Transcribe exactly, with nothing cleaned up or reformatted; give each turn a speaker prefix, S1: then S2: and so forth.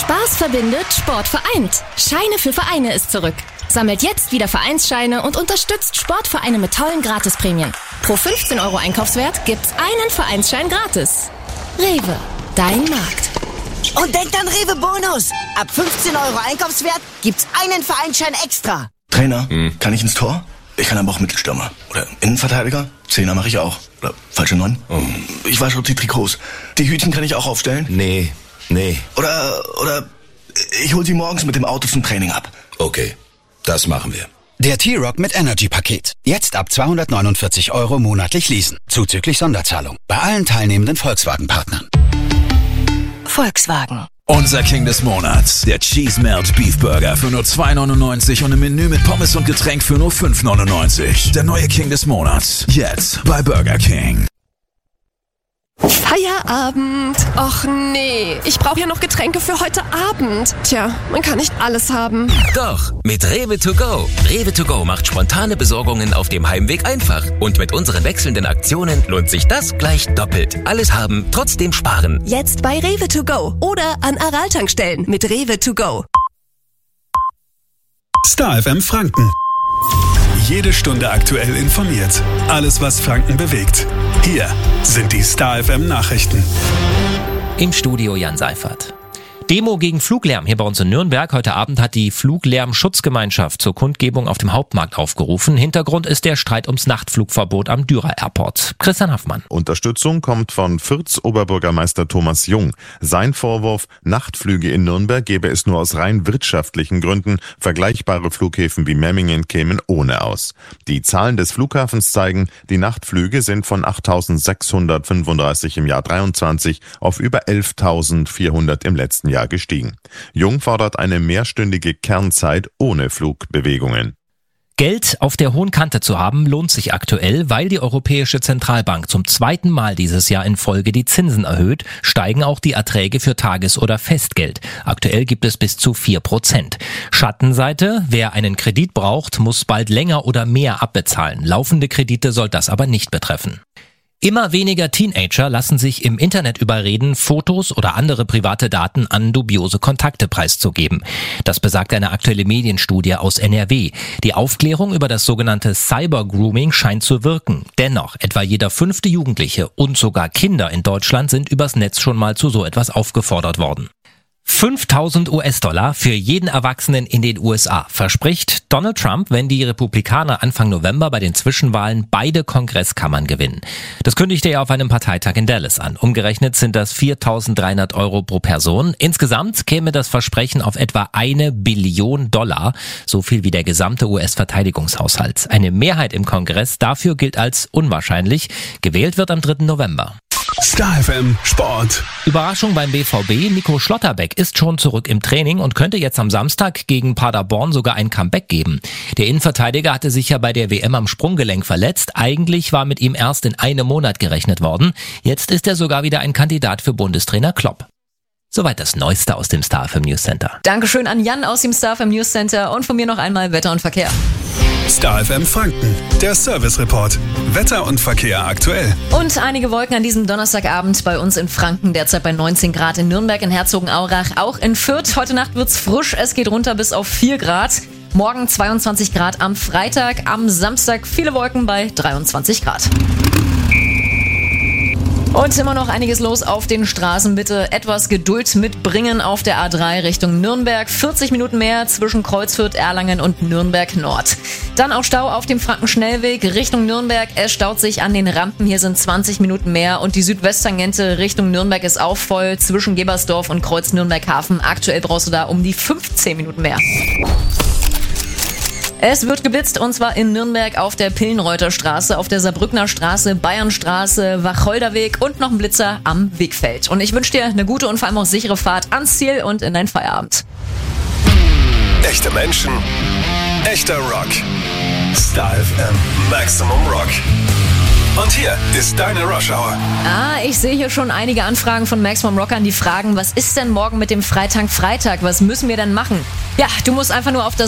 S1: Spaß verbindet, Sport vereint. Scheine für Vereine ist zurück. Sammelt jetzt wieder Vereinsscheine und unterstützt Sportvereine mit tollen Gratisprämien. Pro fünfzehn Euro Einkaufswert gibt's einen Vereinsschein gratis. Rewe, dein Markt.
S2: Und denkt an Rewe Bonus. Ab fünfzehn Euro Einkaufswert gibt's einen Vereinsschein extra.
S3: Trainer, hm. kann ich ins Tor? Ich kann aber auch Mittelstürmer. Oder Innenverteidiger? Zehner mache ich auch. Oder falsche Neun? Oh. Ich wasche auch die Trikots. Die Hütchen kann ich auch aufstellen?
S4: Nee, nee.
S3: Oder, oder ich hol sie morgens mit dem Auto zum Training ab.
S4: Okay, das machen wir.
S5: Der T-Rock mit Energy-Paket. Jetzt ab zweihundertneunundvierzig Euro monatlich leasen. Zuzüglich Sonderzahlung. Bei allen teilnehmenden Volkswagen-Partnern.
S2: Volkswagen.
S6: Unser King des Monats, der Cheese Melt Beef Burger für nur zwei neunundneunzig und im Menü mit Pommes und Getränk für nur fünf neunundneunzig. Der neue King des Monats, jetzt bei Burger King.
S7: Feierabend. Och nee, ich brauche ja noch Getränke für heute Abend. Tja, man kann nicht alles haben.
S8: Doch, mit Rewe to go. Rewe to go macht spontane Besorgungen auf dem Heimweg einfach. Und mit unseren wechselnden Aktionen lohnt sich das gleich doppelt. Alles haben, trotzdem sparen.
S7: Jetzt bei Rewe to go oder an Aral-Tankstellen mit Rewe to go.
S9: Star F M Franken. Jede Stunde aktuell informiert. Alles, was Franken bewegt. Hier sind die Star F M Nachrichten.
S10: Im Studio Jan Seifert. Demo gegen Fluglärm hier bei uns in Nürnberg. Heute Abend hat die Fluglärm-Schutzgemeinschaft zur Kundgebung auf dem Hauptmarkt aufgerufen. Hintergrund ist der Streit ums Nachtflugverbot am Dürer Airport. Christian Haffmann.
S11: Unterstützung kommt von Fürths Oberbürgermeister Thomas Jung. Sein Vorwurf, Nachtflüge in Nürnberg gäbe es nur aus rein wirtschaftlichen Gründen. Vergleichbare Flughäfen wie Memmingen kämen ohne aus. Die Zahlen des Flughafens zeigen, die Nachtflüge sind von achttausendsechshundertfünfunddreißig im Jahr dreiundzwanzig auf über elftausendvierhundert im letzten Jahr gestiegen. Jung fordert eine mehrstündige Kernzeit ohne Flugbewegungen.
S10: Geld auf der hohen Kante zu haben, lohnt sich aktuell, weil die Europäische Zentralbank zum zweiten Mal dieses Jahr in Folge die Zinsen erhöht, steigen auch die Erträge für Tages- oder Festgeld. Aktuell gibt es bis zu vier Prozent. Schattenseite, wer einen Kredit braucht, muss bald länger oder mehr abbezahlen. Laufende Kredite soll das aber nicht betreffen. Immer weniger Teenager lassen sich im Internet überreden, Fotos oder andere private Daten an dubiose Kontakte preiszugeben. Das besagt eine aktuelle Medienstudie aus N R W. Die Aufklärung über das sogenannte Cyber-Grooming scheint zu wirken. Dennoch, etwa jeder fünfte Jugendliche und sogar Kinder in Deutschland sind übers Netz schon mal zu so etwas aufgefordert worden. fünftausend US-Dollar für jeden Erwachsenen in den U S A verspricht Donald Trump, wenn die Republikaner Anfang November bei den Zwischenwahlen beide Kongresskammern gewinnen. Das kündigte er auf einem Parteitag in Dallas an. Umgerechnet sind das viertausenddreihundert Euro pro Person. Insgesamt käme das Versprechen auf etwa eine Billion Dollar, so viel wie der gesamte U S-Verteidigungshaushalt. Eine Mehrheit im Kongress dafür gilt als unwahrscheinlich. Gewählt wird am dritten November.
S9: Star F M Sport.
S10: Überraschung beim B V B. Nico Schlotterbeck ist schon zurück im Training und könnte jetzt am Samstag gegen Paderborn sogar ein Comeback geben. Der Innenverteidiger hatte sich ja bei der W M am Sprunggelenk verletzt. Eigentlich war mit ihm erst in einem Monat gerechnet worden. Jetzt ist er sogar wieder ein Kandidat für Bundestrainer Klopp. Soweit das Neueste aus dem Star F M News Center.
S12: Dankeschön an Jan aus dem Star F M News Center und von mir noch einmal Wetter und Verkehr.
S9: Star F M Franken, der Service Report. Wetter und Verkehr aktuell.
S12: Und einige Wolken an diesem Donnerstagabend bei uns in Franken, derzeit bei neunzehn Grad in Nürnberg, in Herzogenaurach, auch in Fürth. Heute Nacht wird's frisch, es geht runter bis auf vier Grad. Morgen zweiundzwanzig Grad am Freitag, am Samstag viele Wolken bei dreiundzwanzig Grad. Und immer noch einiges los auf den Straßen. Bitte etwas Geduld mitbringen auf der A drei Richtung Nürnberg. vierzig Minuten mehr zwischen Kreuzfürth, Erlangen und Nürnberg Nord. Dann auch Stau auf dem Frankenschnellweg Richtung Nürnberg. Es staut sich an den Rampen. Hier sind zwanzig Minuten mehr. Und die Südwesttangente Richtung Nürnberg ist auch voll zwischen Gebersdorf und Kreuz Nürnberg-Hafen. Aktuell brauchst du da um die fünfzehn Minuten mehr. Es wird geblitzt und zwar in Nürnberg auf der Pillenreuther Straße, auf der Saarbrückner Straße, Bayernstraße, Wacholderweg und noch ein Blitzer am Wegfeld. Und ich wünsche dir eine gute und vor allem auch sichere Fahrt ans Ziel und in deinen Feierabend.
S9: Echte Menschen, echter Rock. Star F M Maximum Rock. Und hier ist deine Rush Hour.
S12: Ah, ich sehe hier schon einige Anfragen von Maximum Rockern, die fragen, was ist denn morgen mit dem Freitag Freitag? Was müssen wir denn machen? Ja, du musst einfach nur auf das